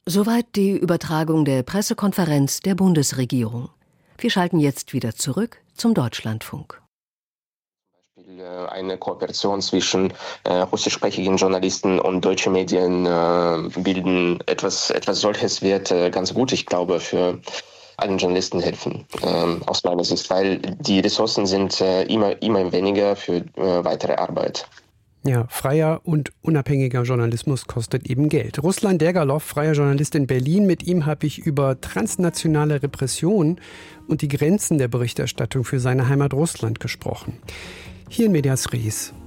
Soweit die Übertragung der Pressekonferenz der Bundesregierung. Wir schalten jetzt wieder zurück zum Deutschlandfunk. Eine Kooperation zwischen russischsprachigen Journalisten und deutschen Medien bilden. Etwas solches wird ganz gut, ich glaube, für allen Journalisten helfen, aus meiner Sicht, weil die Ressourcen sind immer weniger für weitere Arbeit. Ja, freier und unabhängiger Journalismus kostet eben Geld. Ruslan Dergalow, freier Journalist in Berlin, mit ihm habe ich über transnationale Repression und die Grenzen der Berichterstattung für seine Heimat Russland gesprochen. Hier in Medias Res.